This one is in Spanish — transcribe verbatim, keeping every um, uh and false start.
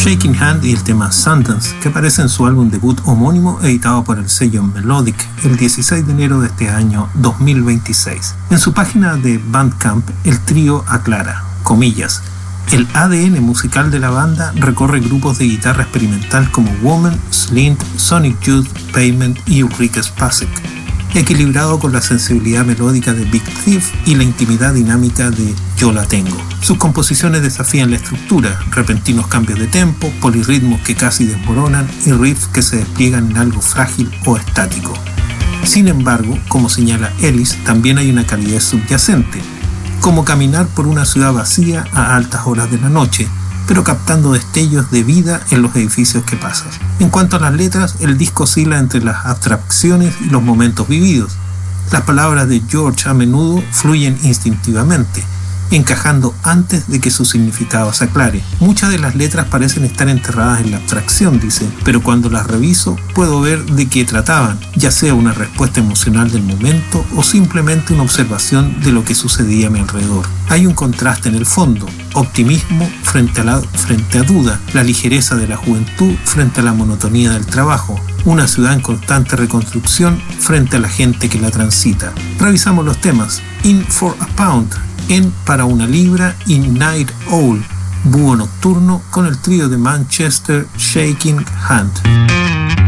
Shaking Hand y el tema Sundance, que aparece en su álbum debut homónimo editado por el sello Melodic el dieciséis de enero de este año dos mil veintiséis. En su página de Bandcamp, el trío aclara, comillas, el A D N musical de la banda recorre grupos de guitarra experimental como Woman, Slint, Sonic Youth, Pavement y Ulrike Spacek, equilibrado con la sensibilidad melódica de Big Thief y la intimidad dinámica de Yo la tengo. Sus composiciones desafían la estructura, repentinos cambios de tempo, polirritmos que casi desmoronan y riffs que se despliegan en algo frágil o estático. Sin embargo, como señala Ellis, también hay una calidez subyacente, como caminar por una ciudad vacía a altas horas de la noche, pero captando destellos de vida en los edificios que pasas. En cuanto a las letras, el disco oscila entre las abstracciones y los momentos vividos. Las palabras de George a menudo fluyen instintivamente, encajando antes de que su significado se aclare. Muchas de las letras parecen estar enterradas en la abstracción, dice, pero cuando las reviso puedo ver de qué trataban, ya sea una respuesta emocional del momento o simplemente una observación de lo que sucedía a mi alrededor. Hay un contraste en el fondo, optimismo frente a, la, frente a duda, la ligereza de la juventud frente a la monotonía del trabajo, una ciudad en constante reconstrucción frente a la gente que la transita. Revisamos los temas. In for a Pound, En para una libra y Night Owl, Búho Nocturno, con el trío de Manchester Shaking Hand.